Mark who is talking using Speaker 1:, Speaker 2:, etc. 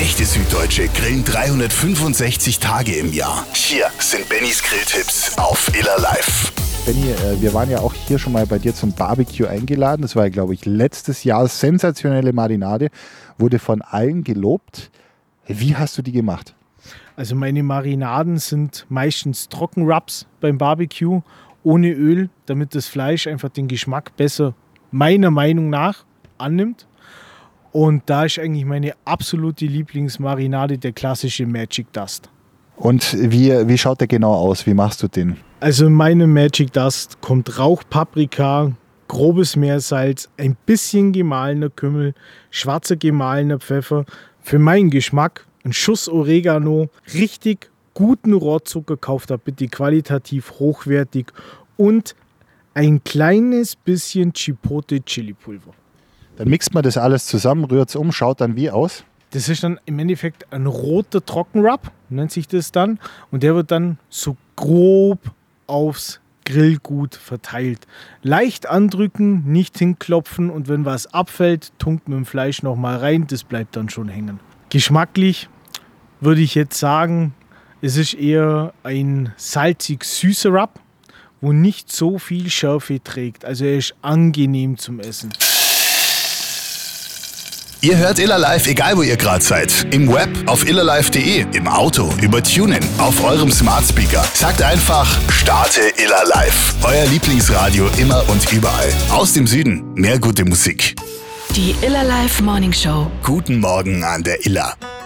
Speaker 1: Echte Süddeutsche grillen 365 Tage im Jahr. Hier sind Bennys Grilltipps auf Iller Live.
Speaker 2: Benny, wir waren ja auch hier schon mal bei dir zum Barbecue eingeladen. Das war ja, glaube ich, letztes Jahr. Sensationelle Marinade. Wurde von allen gelobt. Wie hast du die gemacht?
Speaker 3: Also meine Marinaden sind meistens Trockenrubs beim Barbecue, ohne Öl, damit das Fleisch einfach den Geschmack besser, meiner Meinung nach, annimmt. Und da ist eigentlich meine absolute Lieblingsmarinade der klassische Magic Dust.
Speaker 2: Und wie schaut der genau aus? Wie machst du den?
Speaker 3: Also in meinem Magic Dust kommt Rauchpaprika, grobes Meersalz, ein bisschen gemahlener Kümmel, schwarzer gemahlener Pfeffer. Für meinen Geschmack ein Schuss Oregano, richtig guten Rohrzucker, kauft da bitte qualitativ hochwertig und ein kleines bisschen Chipotle Chili Pulver.
Speaker 2: Dann mixt man das alles zusammen, rührt es um, schaut dann wie aus?
Speaker 3: Das ist dann im Endeffekt ein roter Trockenrub, nennt sich das dann. Und der wird dann so grob aufs Grillgut verteilt. Leicht andrücken, nicht hinklopfen und wenn was abfällt, tunkt mit dem Fleisch nochmal rein, das bleibt dann schon hängen. Geschmacklich würde ich jetzt sagen, es ist eher ein salzig-süßer Rub, wo nicht so viel Schärfe trägt. Also er ist angenehm zum Essen.
Speaker 1: Ihr hört Iller Live, egal wo ihr gerade seid. Im Web, auf illerlive.de, im Auto, über TuneIn, auf eurem Smart Speaker. Sagt einfach, starte Iller Live. Euer Lieblingsradio immer und überall. Aus dem Süden, mehr gute Musik.
Speaker 4: Die Iller Live Morning Show.
Speaker 1: Guten Morgen an der Iller.